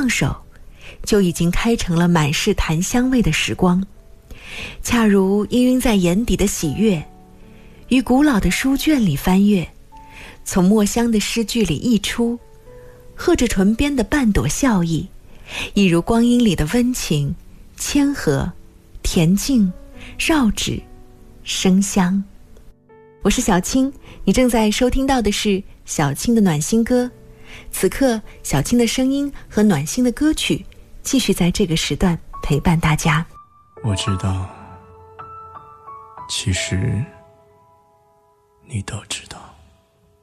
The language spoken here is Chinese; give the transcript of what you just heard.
放手，就已经开成了满是檀香味的时光，恰如氤氲在眼底的喜悦，于古老的书卷里翻阅，从墨香的诗句里溢出，和着唇边的半朵笑意，一如光阴里的温情、谦和、恬静、绕指、生香。我是小青，你正在收听到的是小青的暖心歌。此刻小青的声音和暖心的歌曲继续在这个时段陪伴大家。 我知道，其实你都知道。